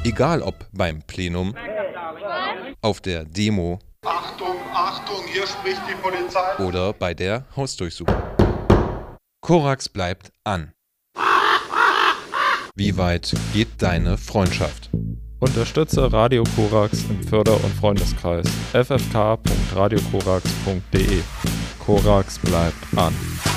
Egal ob beim Plenum, auf der Demo Achtung, Achtung, hier spricht die Polizei. oder bei der Hausdurchsuchung. Korax bleibt an. Wie weit geht deine Freundschaft? Unterstütze Radio Korax im Förder- und Freundeskreis ffk.radiokorax.de. Korax bleibt an.